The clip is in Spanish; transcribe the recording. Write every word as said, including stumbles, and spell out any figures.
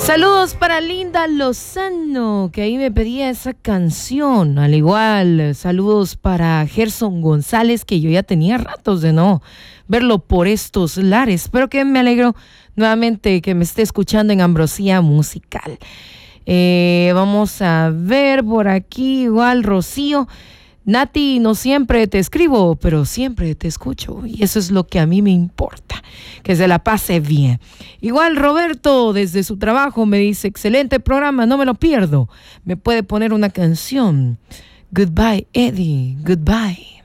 Saludos para Linda Lozano, que ahí me pedía esa canción. Al igual, saludos para Gerson González, que yo ya tenía ratos de no verlo por estos lares, pero que me alegro nuevamente que me esté escuchando en Ambrosía Musical. Eh, vamos a ver por aquí, igual Rocío. Nati, no siempre te escribo, pero siempre te escucho. Y eso es lo que a mí me importa, que se la pase bien. Igual Roberto, desde su trabajo, me dice, excelente programa, no me lo pierdo. Me puede poner una canción. Goodbye, Eddie, goodbye.